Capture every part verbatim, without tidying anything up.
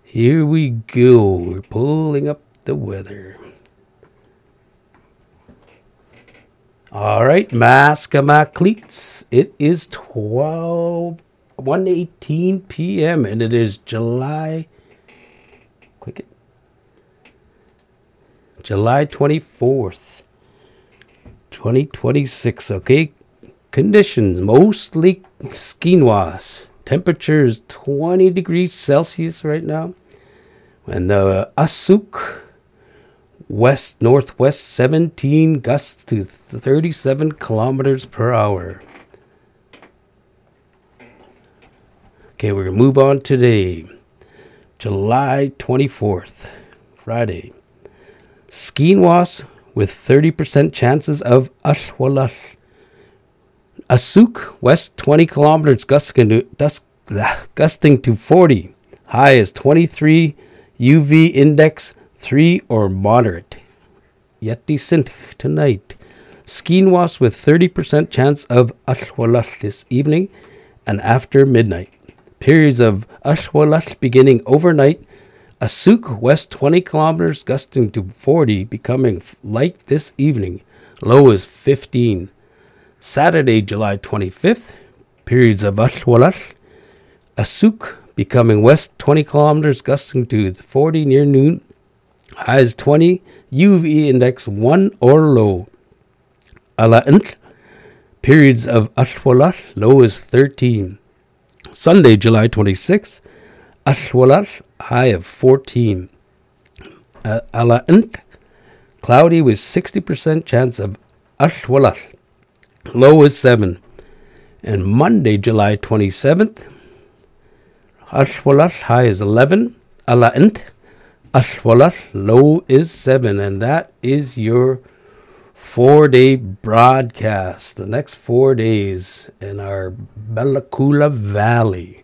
Here we go. We're pulling up the weather. All right, Maskama cleats. It is twelve, one eighteen p.m. and it is July. Click it. July twenty-fourth, twenty twenty-six. Okay, conditions mostly skinwas. Temperature is twenty degrees Celsius right now. And the Asuk, west northwest seventeen, gusts to thirty-seven kilometers per hour. Okay, we're going to move on today. July twenty-fourth, Friday. Skinwas with thirty percent chances of Ashwalal. Asuk, west twenty kilometers, gusting to, dust, gusting to forty. High is twenty-three. U V index three or moderate. Yet decent tonight. Skinwas with thirty percent chance of Ashwalal this evening and after midnight. Periods of Ashwalal beginning overnight. Asuk, west twenty kilometers, gusting to forty, becoming light this evening. Low is fifteen. Saturday, July twenty-fifth, periods of Ashwalal. Asuk, becoming west twenty kilometers, gusting to forty near noon. Highs twenty, U V index one or low. Ala'ant, periods of Ashwalal, low is thirteen. Sunday, July twenty-sixth, Ashwalal, high of fourteen. Uh, Ala'ant, cloudy with sixty percent chance of Ashwalal. Low is seven. And Monday, July twenty-seventh, Ashwalal, high is eleven. Ala'ant, Ashwalal, low is seven. And that is your four-day broadcast. The next four days in our Bella Coola Valley.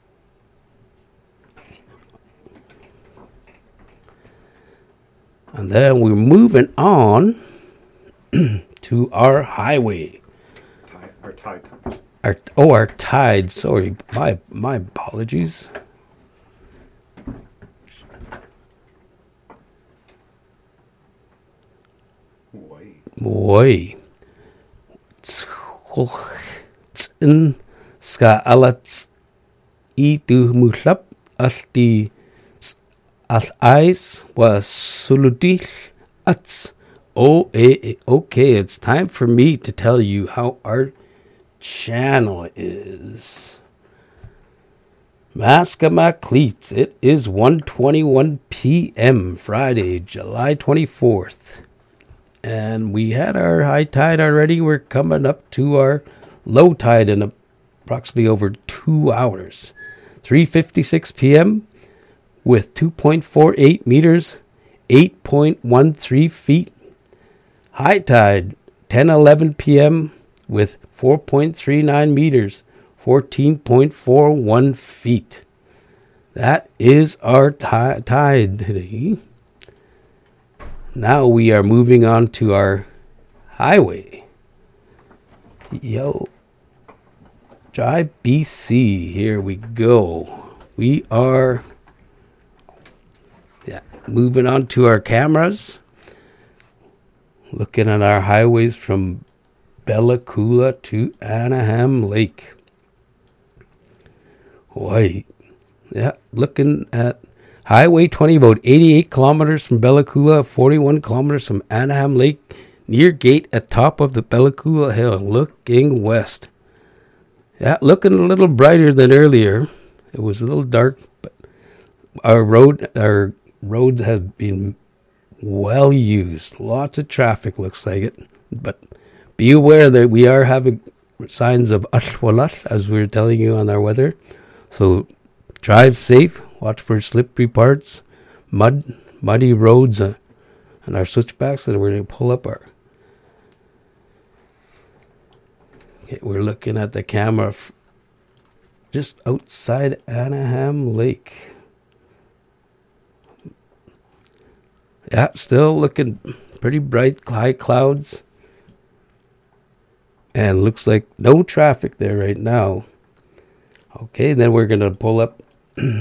And then we're moving on to our highway. Our tide. Our, oh, our tide. Sorry, my my apologies. Boy. Boy. Tsin ska alats itu muslap asti al ais was suludil ats. Oh, okay, it's time for me to tell you how our channel is. Maskama Cleats. It is one twenty-one p.m. Friday, July twenty-fourth. And we had our high tide already. We're coming up to our low tide in approximately over two hours. three fifty-six p.m. with two point four eight meters, eight point one three feet. High tide, ten eleven p.m. with four point three nine meters, fourteen point four one feet. That is our t- tide today. Now we are moving on to our highway. Yo, Drive B C. Here we go. We are yeah, moving on to our cameras. Looking at our highways from Bella Coola to Anaheim Lake. Wait. Yeah, looking at Highway twenty, about eighty-eight kilometers from Bella Coola, forty-one kilometers from Anaheim Lake, near gate at top of the Bella Coola Hill, looking west. Yeah, looking a little brighter than earlier. It was a little dark, but our road, our roads have been well used. Lots of traffic, looks like it. But be aware that we are having signs of Ashwalal, as we were telling you on our weather. So drive safe. Watch for slippery parts, mud, muddy roads, uh, and our switchbacks. And we're going to pull up our. Okay, we're looking at the camera f- just outside Anaheim Lake. Yeah, still looking pretty bright, high clouds. And looks like no traffic there right now. Okay, then we're going to pull up